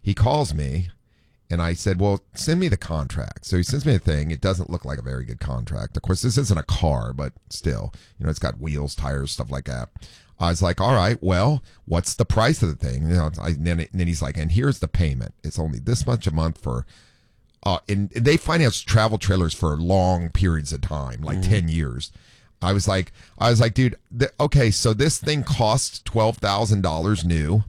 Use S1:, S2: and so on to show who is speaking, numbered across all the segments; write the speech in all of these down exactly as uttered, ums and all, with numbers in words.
S1: he calls me, and I said, well, send me the contract. So he sends me a thing. It doesn't look like a very good contract. Of course, this isn't a car, but still, you know, it's got wheels, tires, stuff like that. I was like, all right, well, what's the price of the thing? You know, I, and, then, and then he's like, and here's the payment. It's only this much a month for, uh, and, and they finance travel trailers for long periods of time, like mm-hmm. ten years. I was like, I was like, dude, th- okay, so this thing costs twelve thousand dollars new.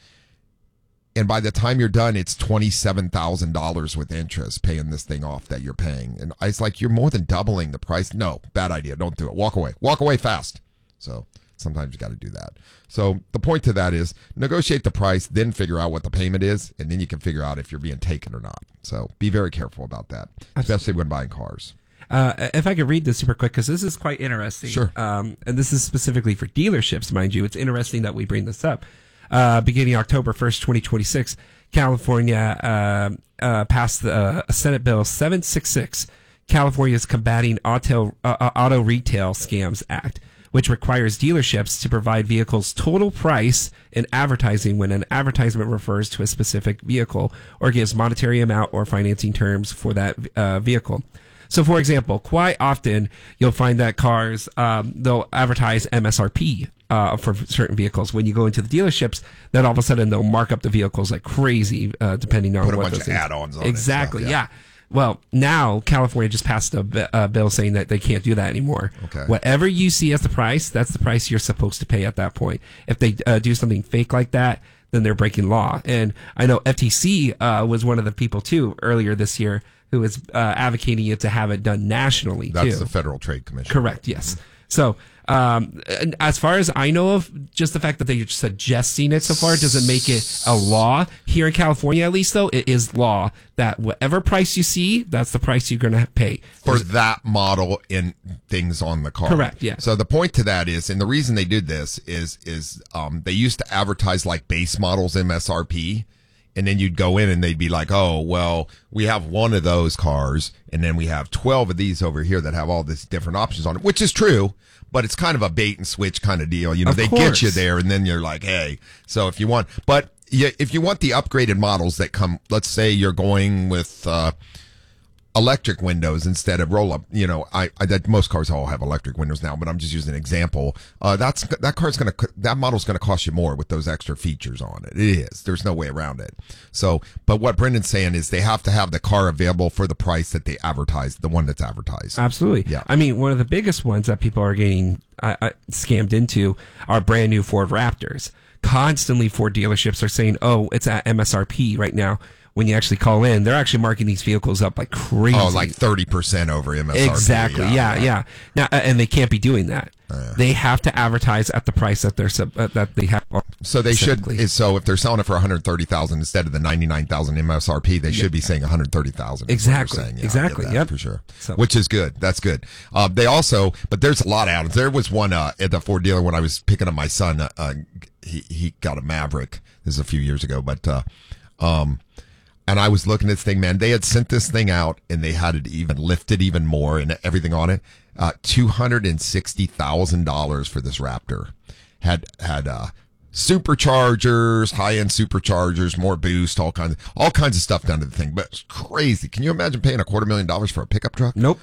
S1: And by the time you're done, it's twenty-seven thousand dollars with interest paying this thing off that you're paying. And I was like, you're more than doubling the price. No, bad idea. Don't do it. Walk away. Walk away fast. So sometimes you got to do that. So the point to that is negotiate the price, then figure out what the payment is, and then you can figure out if you're being taken or not. So be very careful about that, especially when buying cars.
S2: Uh, if I could read this super quick, because this is quite interesting.
S1: Sure.
S2: Um, and this is specifically for dealerships, mind you. It's interesting that we bring this up. Uh, beginning October first, twenty twenty-six, California uh, uh, passed the uh, Senate Bill seven sixty-six, California's Combating Auto, uh, Auto Retail Scams Act, which requires dealerships to provide vehicles' total price in advertising when an advertisement refers to a specific vehicle or gives monetary amount or financing terms for that uh, vehicle. So, for example, quite often you'll find that cars, um, they'll advertise M S R P uh, for certain vehicles. When you go into the dealerships, then all of a sudden they'll mark up the vehicles like crazy, uh, depending on
S1: Put a
S2: what
S1: bunch
S2: those
S1: of
S2: things.
S1: add-ons on
S2: Exactly,
S1: it.
S2: yeah. yeah. Well, now California just passed a, bi- a bill saying that they can't do that anymore.
S1: Okay.
S2: Whatever you see as the price, that's the price you're supposed to pay at that point. If they uh, do something fake like that, then they're breaking law. And I know F T C uh, was one of the people, too, earlier this year who was uh, advocating it to have it done nationally,
S1: That's
S2: too.
S1: the Federal Trade Commission.
S2: Correct, yes. Mm-hmm. So, um, and as far as I know of, just the fact that they're suggesting it so far doesn't make it a law. Here in California, at least, though, it is law that whatever price you see, that's the price you're going to pay.
S1: For
S2: There's,
S1: that model and things on the car.
S2: Correct, yeah.
S1: So the point to that is, and the reason they did this is, is um, they used to advertise like base models M S R P. And then you'd go in and they'd be like, oh, well, we have one of those cars and then we have twelve of these over here that have all these different options on it, which is true, but it's kind of a bait and switch kind of deal. You know,
S2: Of
S1: they
S2: course.
S1: get you there and then you're like, hey, so if you want, but yeah, if you want the upgraded models that come, let's say you're going with, uh, electric windows instead of roll up, you know, I, I that most cars all have electric windows now, but I'm just using an example. Uh, that's, that car's going to, that model's going to cost you more with those extra features on it. It is. There's no way around it. So, but what Brendan's saying is they have to have the car available for the price that they advertise, the one that's advertised.
S2: Absolutely.
S1: Yeah.
S2: I mean, one of the biggest ones that people are getting uh, uh, scammed into are brand new Ford Raptors. Constantly Ford dealerships are saying, oh, it's at M S R P right now. When you actually call in, they're actually marking these vehicles up like crazy.
S1: Oh, like thirty percent over M S R P.
S2: Exactly. Yeah, yeah. yeah. Now, uh, and they can't be doing that.
S1: Uh,
S2: they have to advertise at the price that they're sub, uh, that they have.
S1: So they should. Is, so if they're selling it for one hundred thirty thousand instead of the ninety-nine thousand M S R P, they should be saying one hundred thirty thousand.
S2: Exactly.
S1: Yeah,
S2: exactly.
S1: That,
S2: yep.
S1: For sure.
S2: So.
S1: Which is good. That's good. Uh, they also, but there's a lot of add-ons. There was one uh, at the Ford dealer when I was picking up my son. Uh, uh, he he got a Maverick. This is a few years ago, but uh, um. And I was looking at this thing, man. They had sent this thing out, and they had it even lifted even more and everything on it. Uh, two hundred and sixty thousand dollars for this Raptor. Had had uh, superchargers, high end superchargers, more boost, all kinds, all kinds of stuff done to the thing. But it's crazy. Can you imagine paying a quarter million dollars for a pickup truck?
S2: Nope.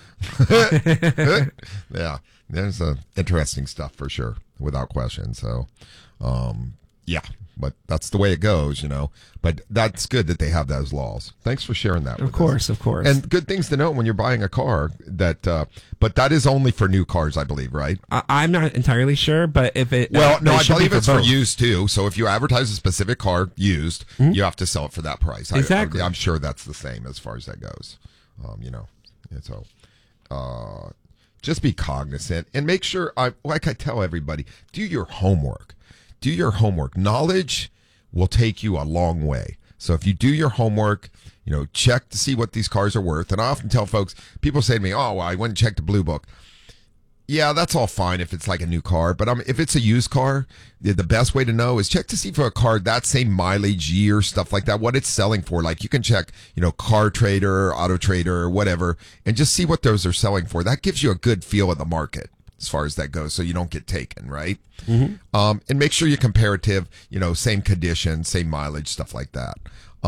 S1: Yeah, there's uh, interesting stuff for sure, without question. So, um, yeah. But that's the way it goes, you know. But that's good that they have those laws. Thanks for sharing that.
S2: Of course,
S1: us.
S2: of course.
S1: And good things to know when you're buying a car. That, uh, but that is only for new cars, I believe, right?
S2: I, I'm not entirely sure, but if it
S1: well,
S2: uh,
S1: no,
S2: it
S1: I believe
S2: for
S1: it's for
S2: both.
S1: used too. So if you advertise a specific car used, mm-hmm. you have to sell it for that price.
S2: Exactly.
S1: I, I, I'm sure that's the same as far as that goes. Um, you know, and so. Uh, just be cognizant and make sure. I like I tell everybody, do your homework. Do your homework. Knowledge will take you a long way. So if you do your homework, you know, check to see what these cars are worth. And I often tell folks, people say to me, oh, well, I went and checked the Blue Book. Yeah, that's all fine if it's like a new car. But um, if it's a used car, the, the best way to know is check to see for a car that same mileage, year, stuff like that, what it's selling for. Like you can check, you know, Car Trader, Auto Trader, whatever, and just see what those are selling for. That gives you a good feel of the market as far as that goes, so you don't get taken, right? Mm-hmm. Um, and make sure you comparative, you know, same condition, same mileage, stuff like that.